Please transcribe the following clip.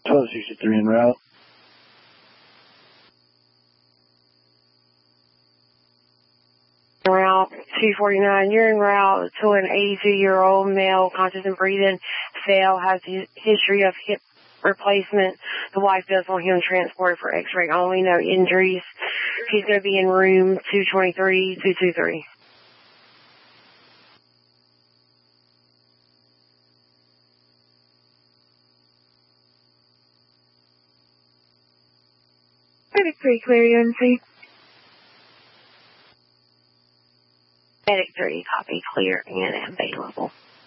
1263 en route. Route 249, you're en route to an 82-year-old male, conscious and breathing, fail, has a history of hip replacement. The wife does want him transported for x-ray only, no injuries. He's going to be in room 223, 223. Medic 3, clear UNC. Medic 3, copy, clear and available.